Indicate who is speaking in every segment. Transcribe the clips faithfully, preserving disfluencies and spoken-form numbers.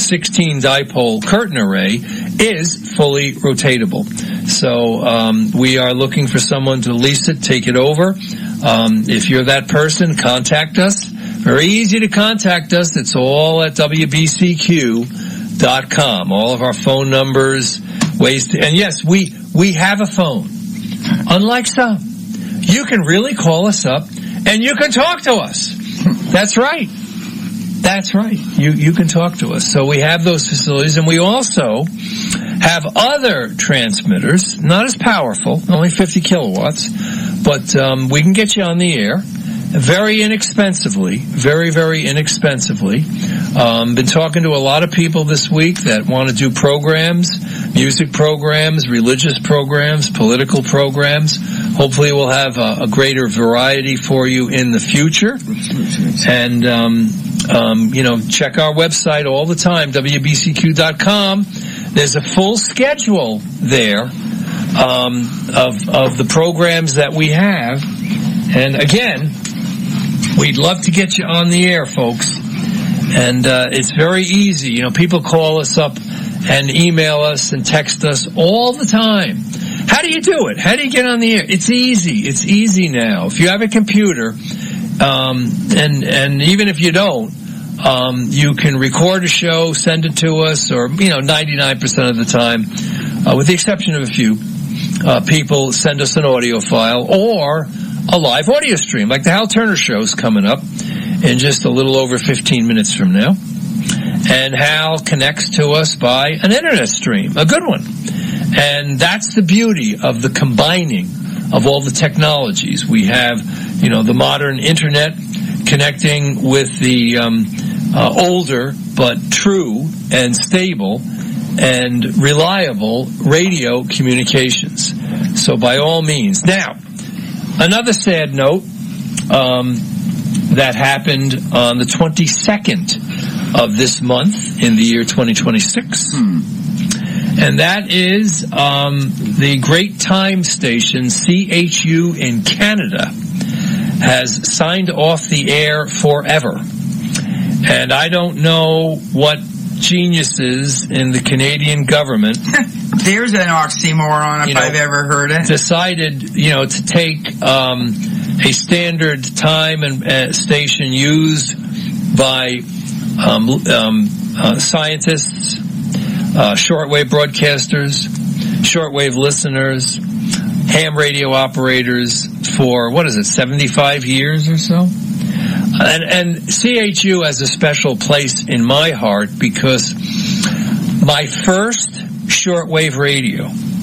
Speaker 1: sixteen dipole curtain array is fully rotatable. So um, we are looking for someone to lease it, take it over. Um, if you're that person, contact us. Very easy to contact us. It's all at W B C Q dot com. All of our phone numbers, ways to, and yes, we, we have a phone. Unlike some, you can really call us up and you can talk to us. That's right. That's right. You, you can talk to us. So we have those facilities, and we also have other transmitters, not as powerful, only fifty kilowatts, but um, we can get you on the air very inexpensively, very, very inexpensively. Um, been talking to a lot of people this week that want to do programs, music programs, religious programs, political programs. Hopefully we'll have a, a greater variety for you in the future. And, um, um, you know, check our website all the time, W B C Q dot com. There's a full schedule there um, of, of the programs that we have. And again, we'd love to get you on the air, folks. And uh, it's very easy. You know, people call us up and email us and text us all the time. How do you do it? How do you get on the air? It's easy. It's easy now. If you have a computer, um, and and even if you don't, um, you can record a show, send it to us, or, you know, ninety-nine percent of the time, uh, with the exception of a few uh, people, send us an audio file or a live audio stream, like the Hal Turner Show is coming up in just a little over fifteen minutes from now. And Hal connects to us by an internet stream, a good one. And that's the beauty of the combining of all the technologies. We have, you know, the modern internet connecting with the um, uh, older but true and stable and reliable radio communications. So by all means. Now, another sad note um, that happened on the twenty-second of this month in the year twenty twenty-six. Hmm. And that is um, the great time station C H U in Canada has signed off the air forever. And I don't know what geniuses in the Canadian government
Speaker 2: there's an oxymoron if you know, I've ever heard it.
Speaker 1: Decided, you know, to take um, a standard time and uh, station used by um, um, uh, scientists, uh, shortwave broadcasters, shortwave listeners, ham radio operators for, what is it, seventy-five years or so? And, and C H U has a special place in my heart because my first shortwave radio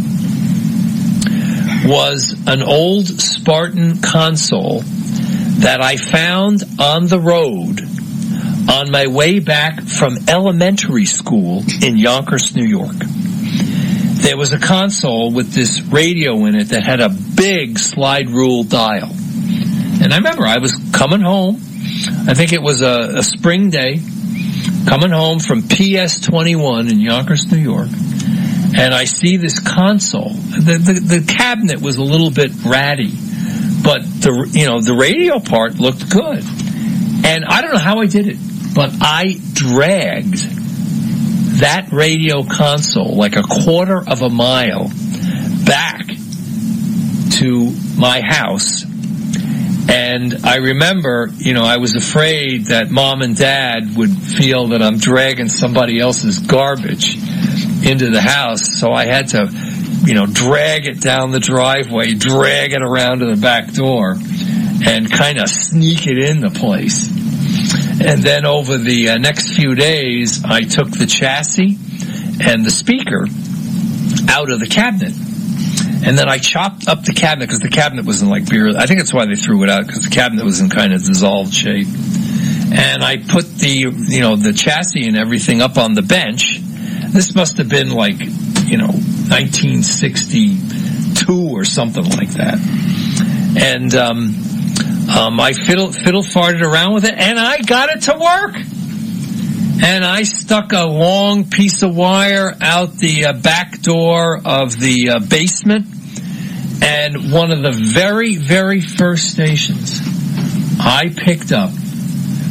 Speaker 1: was an old Spartan console that I found on the road on my way back from elementary school in Yonkers, New York. There was a console with this radio in it that had a big slide rule dial. And I remember I was coming home. I think it was a, a spring day, coming home from P S twenty-one in Yonkers, New York. And I see this console. The, the, the cabinet was a little bit ratty, but the, you know, the radio part looked good. And I don't know how I did it, but I dragged that radio console like a quarter of a mile back to my house. And I remember, you know, I was afraid that mom and dad would feel that I'm dragging somebody else's garbage into the house, so I had to, you know, drag it down the driveway, drag it around to the back door, and kind of sneak it in the place. And then over the uh, next few days, I took the chassis and the speaker out of the cabinet. And then I chopped up the cabinet, because the cabinet was in like beer. I think that's why they threw it out, because the cabinet was in kind of dissolved shape. And I put the, you know, the chassis and everything up on the bench. This must have been like, you know, nineteen sixty-two or something like that. And um, um, I fiddle, fiddle farted around with it, and I got it to work. And I stuck a long piece of wire out the uh, back door of the uh, basement. And one of the very, very first stations I picked up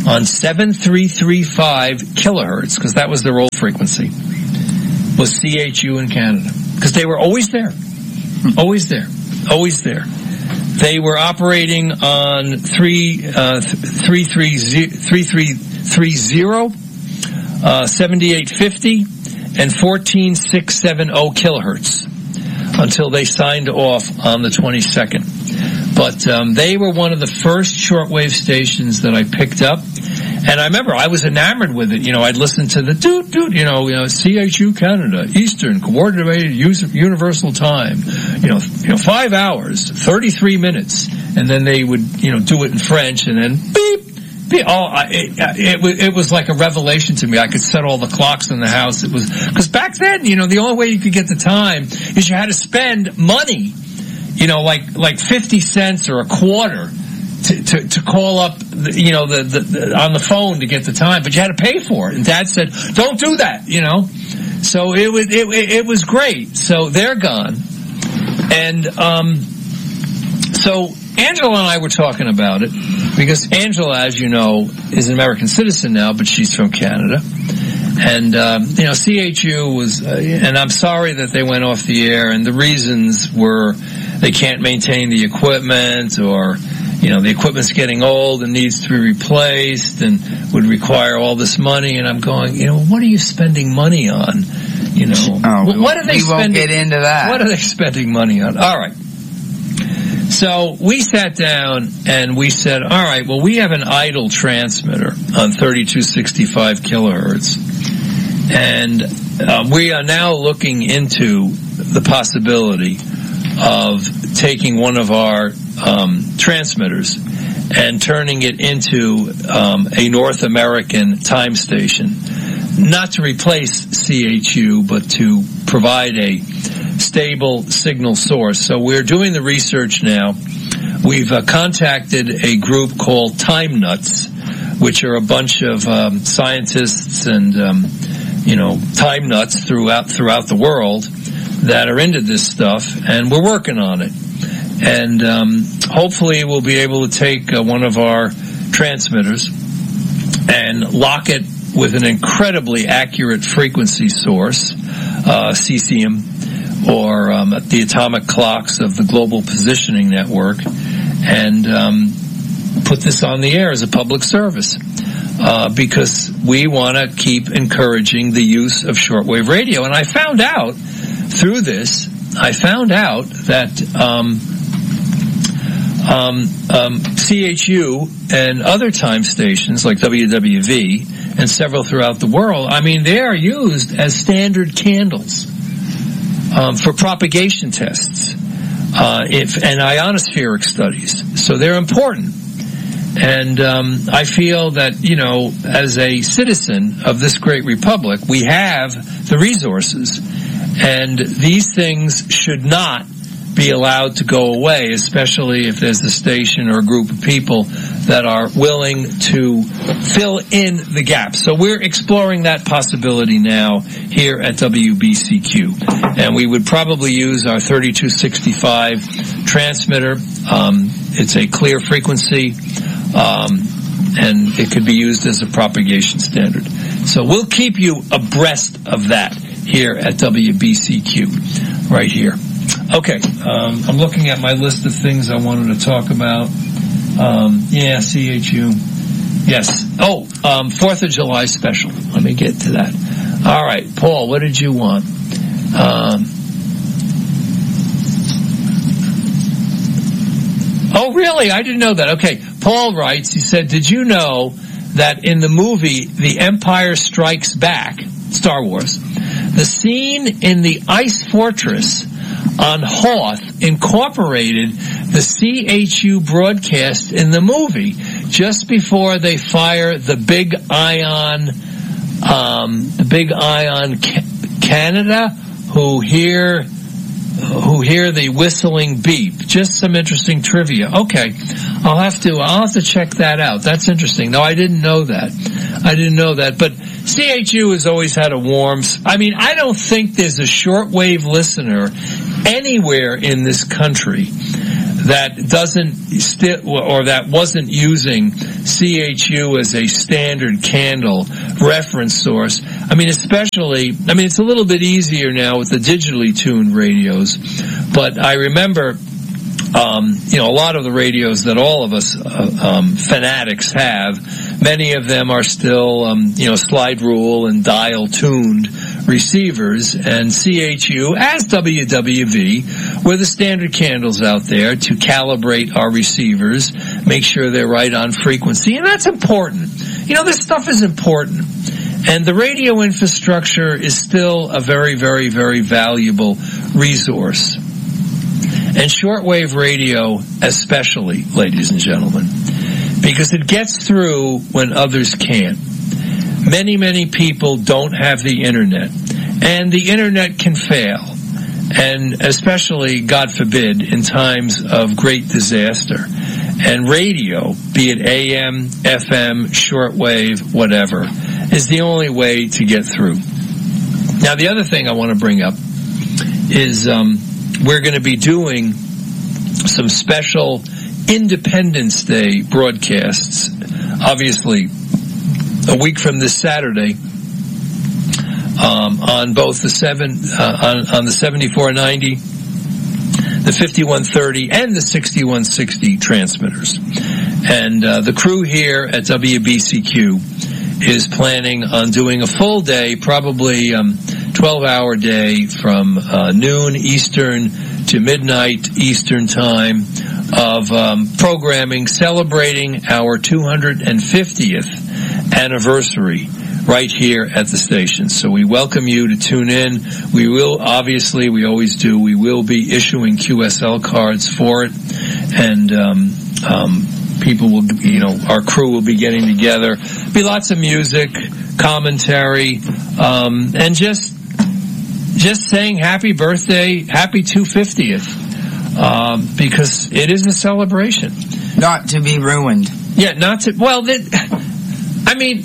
Speaker 1: on seven three three five kilohertz, because that was their old frequency, was C H U in Canada. Because they were always there. Always there. Always there. They were operating on three, uh, three, three, three, three, three, zero, uh, seventy-eight fifty, and fourteen six seventy kilohertz until they signed off on the twenty-second. But um, they were one of the first shortwave stations that I picked up. And I remember I was enamored with it. You know, I'd listen to the doot doot, you know, you know, C H U Canada, Eastern Coordinated Universal Time, you know, you know, five hours, thirty-three minutes. And then they would, you know, do it in French and then beep, beep. Oh, I, it, it, it was like a revelation to me. I could set all the clocks in the house. It was, because back then, you know, the only way you could get the time is you had to spend money, you know, like, like fifty cents or a quarter. To, to, to call up, the, you know, the, the, the, on the phone to get the time, but you had to pay for it. And Dad said, don't do that, you know. So it was, it, it was great. So they're gone. And, um, so Angela and I were talking about it because Angela, as you know, is an American citizen now, but she's from Canada. And, um, you know, C H U was, uh, and I'm sorry that they went off the air, and the reasons were they can't maintain the equipment, or, you know, the equipment's getting old and needs to be replaced and would require all this money. And I'm going, you know, what are you spending money on? You know,
Speaker 2: oh,
Speaker 1: what are they
Speaker 2: we
Speaker 1: spending?
Speaker 2: We won't get into that.
Speaker 1: What are they spending money on? All right. So we sat down and we said, all right, well, we have an idle transmitter on thirty-two sixty-five kilohertz. And uh, we are now looking into the possibility of taking one of our um, transmitters and turning it into um, a North American time station, not to replace C H U, but to provide a stable signal source. So we're doing the research now. We've uh, contacted a group called Time Nuts, which are a bunch of um, scientists and um, you know time nuts throughout throughout the world that are into this stuff, and we're working on it. And um, hopefully we'll be able to take uh, one of our transmitters and lock it with an incredibly accurate frequency source, uh, cesium, or um, the atomic clocks of the Global Positioning Network, and um, put this on the air as a public service. Uh, because we want to keep encouraging the use of shortwave radio. And I found out through this, I found out that um, um, um, C H U and other time stations like W W V and several throughout the world, I mean, they are used as standard candles um, for propagation tests uh, if, and ionospheric studies. So they're important. And um, I feel that, you know, as a citizen of this great republic, we have the resources. And these things should not be allowed to go away, especially if there's a station or a group of people that are willing to fill in the gaps. So we're exploring that possibility now here at W B C Q. And we would probably use our thirty-two sixty-five transmitter. Um, it's a clear frequency. Um, and it could be used as a propagation standard. So we'll keep you abreast of that here at W B C Q, right here. Okay, um, I'm looking at my list of things I wanted to talk about. Um, yeah, C H U. Yes. Oh, um, fourth of July special. Let me get to that. All right, Paul, what did you want? Um, oh, really? I didn't know that. Okay. Paul writes, he said, did you know that in the movie The Empire Strikes Back, Star Wars, the scene in the Ice Fortress on Hoth incorporated the C H U broadcast in the movie just before they fire the big ion, um, the big ion ca- Canada, who hear who hear the whistling beep. Just some interesting trivia. Okay, I'll have to I'll have to check that out. That's interesting. No, I didn't know that. I didn't know that. But C H U has always had a warm. I mean, I don't think there's a shortwave listener anywhere in this country that doesn't sti- or that wasn't using C H U as a standard candle reference source. I mean, especially, I mean, it's a little bit easier now with the digitally tuned radios, but I remember, um, you know, a lot of the radios that all of us uh, um, fanatics have, many of them are still, um, you know, slide rule and dial tuned receivers, and C H U, as W W V, were the standard candles out there to calibrate our receivers, make sure they're right on frequency, and that's important. You know, this stuff is important. And the radio infrastructure is still a very, very, very valuable resource. And shortwave radio especially, ladies and gentlemen, because it gets through when others can't. Many, many people don't have the internet, and the internet can fail, and especially, God forbid, in times of great disaster. And radio, be it A M, F M, shortwave, whatever, is the only way to get through. Now, the other thing I want to bring up is um, we're going to be doing some special Independence Day broadcasts, obviously, a week from this Saturday, um, on both the seven, uh, on, on the seventy-four ninety, the fifty-one thirty, and the sixty-one sixty transmitters. And uh, the crew here at W B C Q is planning on doing a full day, probably um, twelve-hour day from uh, noon Eastern to midnight Eastern time of um, programming celebrating our two hundred fiftieth anniversary right here at the station. So we welcome you to tune in. We will, obviously, we always do, we will be issuing Q S L cards for it, and um, um, people will, you know, our crew will be getting together. Be lots of music, commentary, um, and just just saying happy birthday, happy two hundred fiftieth, um, because it is a celebration.
Speaker 2: Not to be ruined.
Speaker 1: Yeah, not to, well, that, I mean,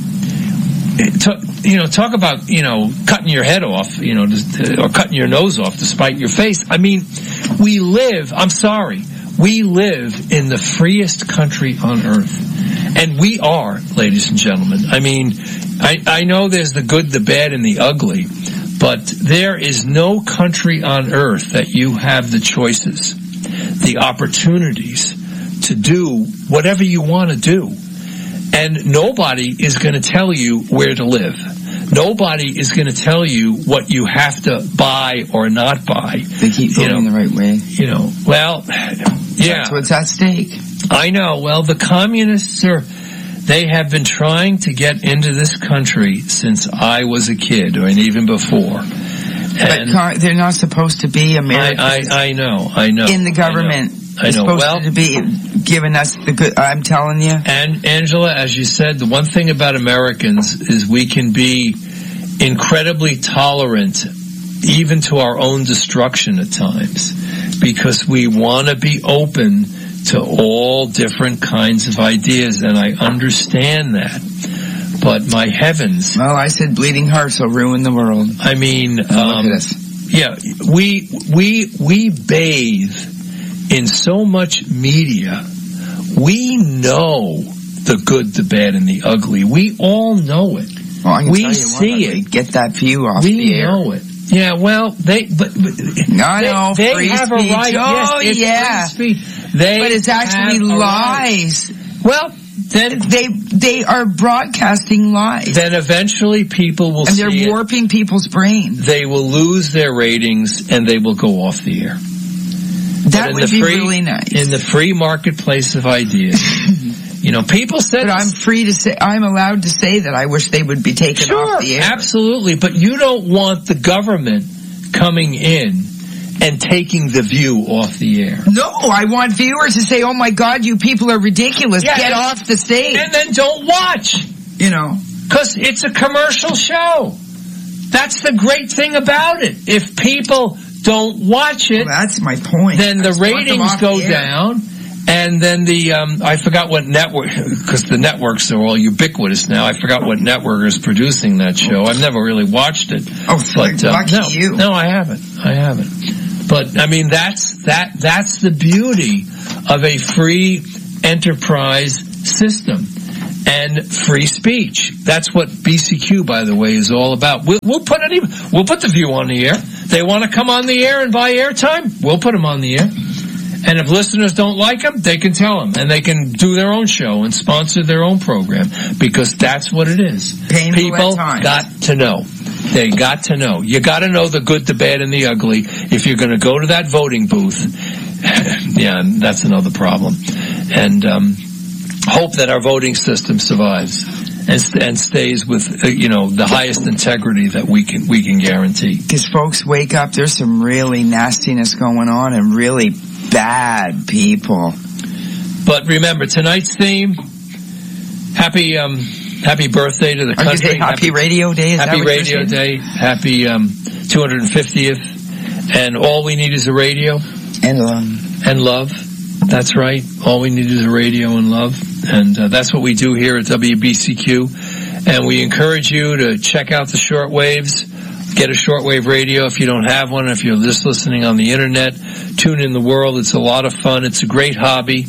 Speaker 1: to, you know, talk about, you know, cutting your head off, you know, or cutting your nose off to spite your face. I mean, we live, I'm sorry, we live in the freest country on earth. And we are, ladies and gentlemen. I mean, I, I know there's the good, the bad, and the ugly, but there is no country on earth that you have the choices, the opportunities to do whatever you want to do. And nobody is going to tell you where to live. Nobody is going to tell you what you have to buy or not buy.
Speaker 2: They keep going you know, the right way.
Speaker 1: You know, well, yeah.
Speaker 2: That's what's at stake.
Speaker 1: I know. Well, the communists are, they have been trying to get into this country since I was a kid, or even before. And
Speaker 2: but they're not supposed to be Americans.
Speaker 1: I, I, I know, I know.
Speaker 2: In the government.
Speaker 1: I know. I know.
Speaker 2: Supposed
Speaker 1: Well,
Speaker 2: to be giving us the good, I'm telling you.
Speaker 1: And Angela, as you said, the one thing about Americans is we can be incredibly tolerant, even to our own destruction at times, because we want to be open to all different kinds of ideas, and I understand that. But my heavens.
Speaker 2: Well, I said bleeding hearts will ruin the world.
Speaker 1: I mean,
Speaker 2: um, look at us.
Speaker 1: Yeah, we, we, we bathe in so much media. We know the good, the bad, and the ugly. We all know it.
Speaker 2: Well, I can
Speaker 1: we
Speaker 2: tell you
Speaker 1: see
Speaker 2: what,
Speaker 1: it.
Speaker 2: Get that view off
Speaker 1: we
Speaker 2: the air.
Speaker 1: know it. Yeah, well, they, but, but
Speaker 2: no,
Speaker 1: they,
Speaker 2: no,
Speaker 1: they
Speaker 2: free
Speaker 1: have
Speaker 2: speech.
Speaker 1: a right.
Speaker 2: Oh,
Speaker 1: yes, it's
Speaker 2: yeah.
Speaker 1: free speech. They
Speaker 2: but it's actually lies.
Speaker 1: Right. Well, then
Speaker 2: they they are broadcasting lies.
Speaker 1: Then eventually people will
Speaker 2: and
Speaker 1: see
Speaker 2: they're warping
Speaker 1: it.
Speaker 2: people's brains.
Speaker 1: They will lose their ratings and they will go off the air.
Speaker 2: That would be free, really nice.
Speaker 1: In the free marketplace of ideas. You know, people said...
Speaker 2: But I'm free to say, I'm allowed to say that I wish they would be taken
Speaker 1: sure,
Speaker 2: off the air.
Speaker 1: Absolutely. But you don't want the government coming in and taking the view off the air.
Speaker 2: No, I want viewers to say, oh my God, you people are ridiculous. Yeah, Get and, off the stage.
Speaker 1: And then don't watch.
Speaker 2: You know.
Speaker 1: Because it's a commercial show. That's the great thing about it. If people don't watch it...
Speaker 2: Well, that's my point.
Speaker 1: Then the ratings go the down. And then the, um, I forgot what network, because the networks are all ubiquitous now. I forgot what network is producing that show. I've never really watched it.
Speaker 2: Oh, but, uh, lucky
Speaker 1: no,
Speaker 2: you.
Speaker 1: No, I haven't. I haven't. But, I mean, that's, that, that's the beauty of a free enterprise system and free speech. That's what B C Q, by the way, is all about. We'll, we'll put any, we'll put the View on the air. They want to come on the air and buy airtime? We'll put them on the air. And if listeners don't like them, they can tell them, and they can do their own show and sponsor their own program, because that's what it is.
Speaker 2: Painful
Speaker 1: People got to know. They got to know. You got to know the good, the bad, and the ugly. If you're going to go to that voting booth, yeah, that's another problem. And um, hope that our voting system survives and, st- and stays with, uh, you know, the highest integrity that we can we can guarantee.
Speaker 2: Because folks, wake up. There's some really nastiness going on and really bad people.
Speaker 1: But remember, tonight's theme, happy um, happy birthday to the
Speaker 2: country.
Speaker 1: Happy,
Speaker 2: happy Radio Day. Is
Speaker 1: happy
Speaker 2: that what
Speaker 1: Radio Day. Happy um, two hundred fiftieth. And all we need is a radio.
Speaker 2: And love.
Speaker 1: And love. That's right. All we need is a radio and love. And uh, that's what we do here at W B C Q. And we encourage you to check out the shortwaves. Get a shortwave radio if you don't have one. If you're just listening on the internet, tune in the world. It's a lot of fun. It's a great hobby.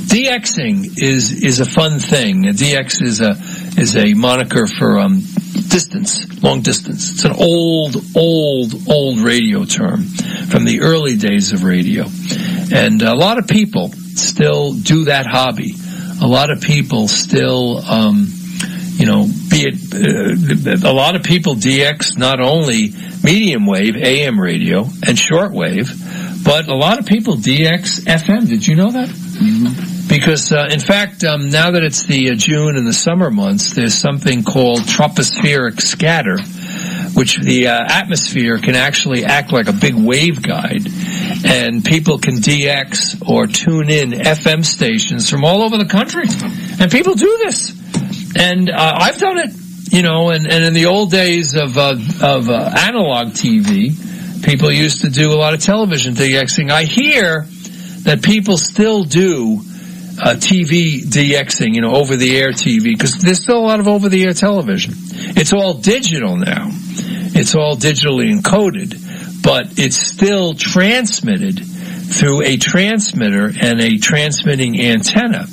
Speaker 1: DXing is is a fun thing. D X is a is a moniker for um distance, long distance. It's an old, old, old radio term from the early days of radio. And a lot of people still do that hobby. A lot of people still, um, you know, be it, uh, a lot of people D X not only medium wave, A M radio, and short wave, but a lot of people D X F M. Did you know that? Mm-hmm. Because, uh, in fact, um, now that it's the uh, June and the summer months, there's something called tropospheric scatter, which the uh, atmosphere can actually act like a big wave guide, and people can D X or tune in F M stations from all over the country. And people do this. And uh, I've done it, you know, and, and in the old days of uh, of uh, analog T V, people used to do a lot of television DXing. I hear that people still do uh, T V DXing, you know, over-the-air T V, because there's still a lot of over-the-air television. It's all digital now. It's all digitally encoded, but it's still transmitted through a transmitter and a transmitting antenna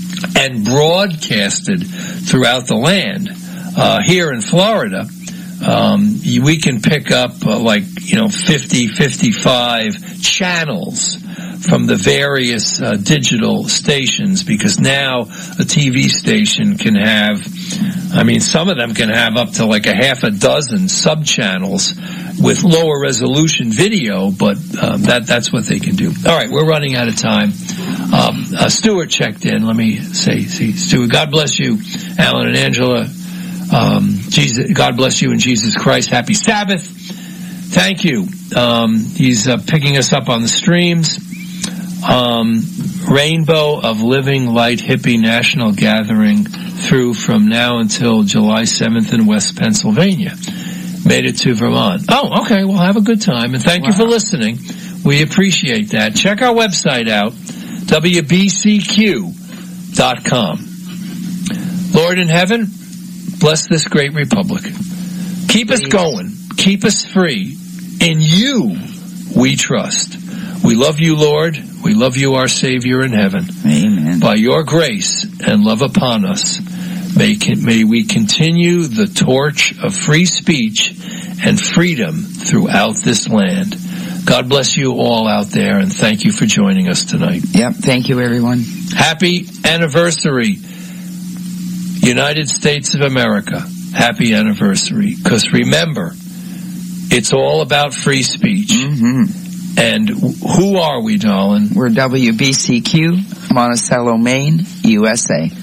Speaker 1: and broadcasted throughout the land. Uh, here in Florida, um, we can pick up uh, like, you know, fifty, fifty-five channels from the various uh, digital stations, because now a T V station can have, I mean, some of them can have up to like a half a dozen sub-channels with lower resolution video, but um, that that's what they can do. All right, we're running out of time. Um, uh, Stuart checked in. Let me say, see, Stuart, God bless you, Alan and Angela. Um, Jesus, God bless you in Jesus Christ. Happy Sabbath. Thank you. Um, he's uh, picking us up on the streams. Um, Rainbow of Living Light Hippie National Gathering through from now until July seventh in West Pennsylvania. Made it to Vermont. Oh, okay. Well, have a good time. And thank wow. you for listening. We appreciate that. Check our website out, W B C Q dot com. Lord in heaven, bless this great republic. Keep Please. us going. Keep us free. In you we trust. We love you, Lord. We love you, our Savior in heaven.
Speaker 2: Amen.
Speaker 1: By your grace and love upon us, may, may we continue the torch of free speech and freedom throughout this land. God bless you all out there, and thank you for joining us tonight.
Speaker 2: Yep, thank you, everyone.
Speaker 1: Happy anniversary, United States of America. Happy anniversary. Because remember, it's all about free speech.
Speaker 2: Mm-hmm.
Speaker 1: And who are we, darling?
Speaker 2: We're W B C Q, Monticello, Maine, U S A.